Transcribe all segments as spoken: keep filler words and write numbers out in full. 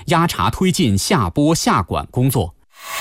压茶推进下拨下管工作。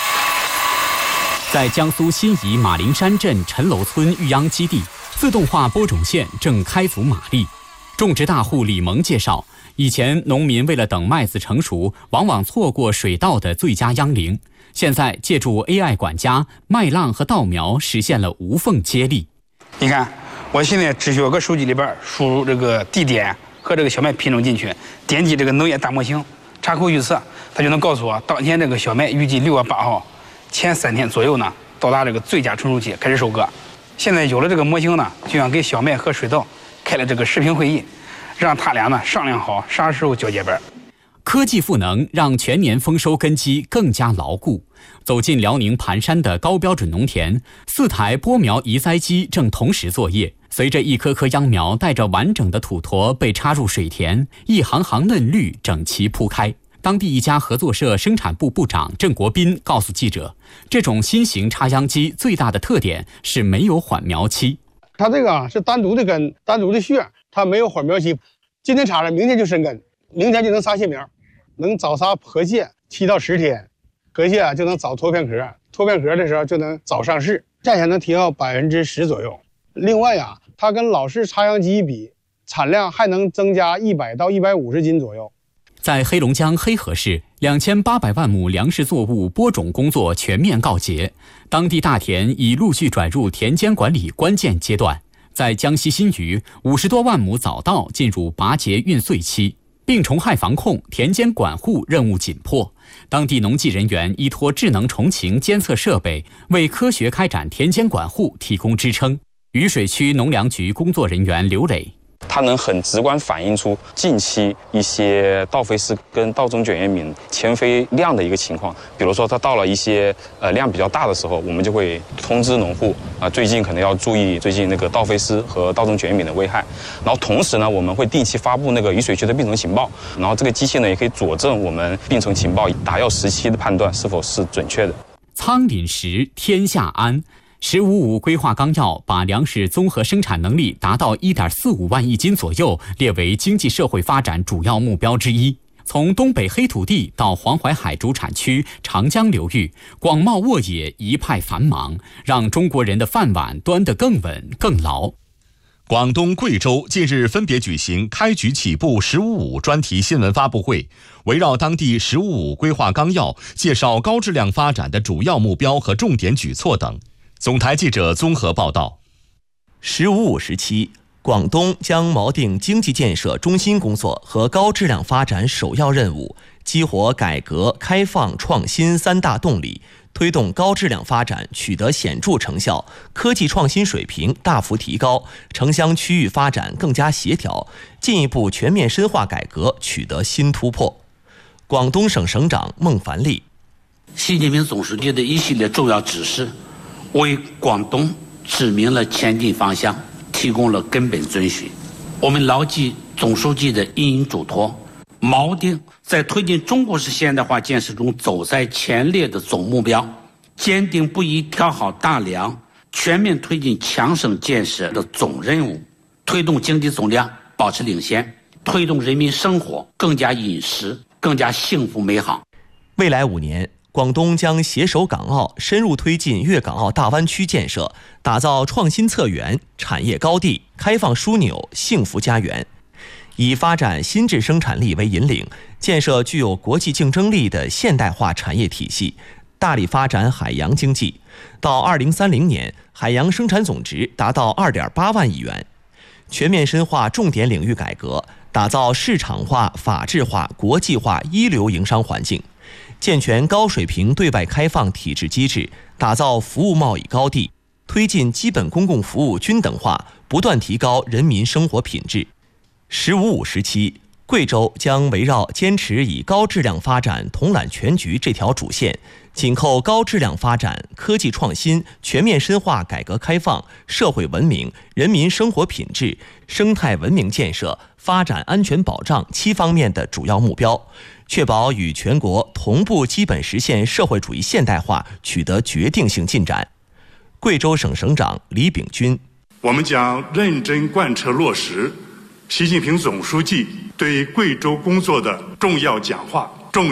在江苏新沂马陵山镇陈楼村育秧基地，自动化播种线正开足马力。种植大户李萌介绍，以前农民为了等麦子成熟，往往错过水稻的最佳秧龄。现在借助 A I 管家，麦浪和稻苗实现了无缝接力。 你看，我现在只需要搁手机里边输入这个地点和这个小麦品种进去，点击这个农业大模型，查扣预测，它就能告诉我当前这个小麦预计六月八号前三天左右呢到达这个最佳成熟期，开始收割。现在有了这个模型呢，就像给小麦和水稻开了这个视频会议，让他俩呢商量好啥时候交接班。 科技赋能让全年丰收根基更加牢固。走进辽宁盘山的高标准农田，四台播苗移栽机正同时作业。随着一颗颗秧苗带着完整的土坨被插入水田，一行行嫩绿整齐铺开。当地一家合作社生产部部长郑国斌告诉记者，这种新型插秧机最大的特点是没有缓苗期。 它这个啊是单独的根，单独的穴，它没有缓苗期。今天插了，明天就生根，明天就能撒新苗，能早撒河蟹七到十天，河蟹啊就能早脱片壳，脱片壳的时候就能早上市，价钱能提高百分之十左右。另外啊，它跟老式插秧机比，产量还能增加一百到一百五十斤左右。 在黑龙江黑河市，两千八百万亩粮食作物播种工作全面告捷，当地大田已陆续转入田间管理关键阶段。在江西新余，五十多万亩早稻进入拔节运穗期，病虫害防控、田间管护任务紧迫。当地农技人员依托智能虫禽监测设备，为科学开展田间管护提供支撑。渝水区农粮局工作人员刘磊， 它能很直观反映出近期一些稻肥丝跟稻种卷叶敏迁飞量的一个情况。比如说，它到了一些呃量比较大的时候，我们就会通知农户啊、呃，最近可能要注意最近那个稻肥丝和稻种卷叶敏的危害。然后同时呢，我们会定期发布那个渝水区的病虫情报，然后这个机器呢也可以佐证我们病虫情报打药时期的判断是否是准确的。 仓廪实，天下安。十五五规划纲要把粮食综合生产能力达到 一点四五万亿斤左右列为经济社会发展主要目标之一。从东北黑土地到黄淮海主产区长江流域，广袤沃野一派繁忙，让中国人的饭碗端得更稳更牢。 广东、贵州近日分别举行开局起步十五五专题新闻发布会，围绕当地十五五规划纲要介绍高质量发展的主要目标和重点举措等。总台记者综合报道。 十五五时期，广东将锚定经济建设中心工作和高质量发展首要任务，激活改革开放创新三大动力，推动高质量发展取得显著成效，科技创新水平大幅提高，城乡区域发展更加协调，进一步全面深化改革取得新突破。广东省省长孟凡利， 习近平总书记的一系列重要指示，为广东指明了前进方向，提供了根本遵循。我们牢记总书记的引领嘱托，锚定在推进中国式现代化建设中走在前列的总目标，坚定不移挑好大梁，全面推进强省建设的总任务，推动经济总量保持领先，推动人民生活更加殷实、更加幸福美好。 未来五年，广东将携手港澳，深入推进粤港澳大湾区建设，打造创新策源、产业高地、开放枢纽、幸福家园。以发展新质生产力为引领，建设具有国际竞争力的现代化产业体系，大力发展海洋经济。到二零三零年，海洋生产总值达到二点八万亿元。全面深化重点领域改革，打造市场化、法治化、国际化一流营商环境。健全高水平对外开放体制机制，打造服务贸易高地，推进基本公共服务均等化，不断提高人民生活品质。十五五时期，贵州将围绕坚持以高质量发展统揽全局这条主线，紧扣高质量发展、科技创新、全面深化改革开放、社会文明、人民生活品质、生态文明建设、发展安全保障七方面的主要目标，确保与全国同步基本实现社会主义现代化取得决定性进展。贵州省省长李炳军， 我们将认真贯彻落实习近平总书记对贵州工作的重要讲话、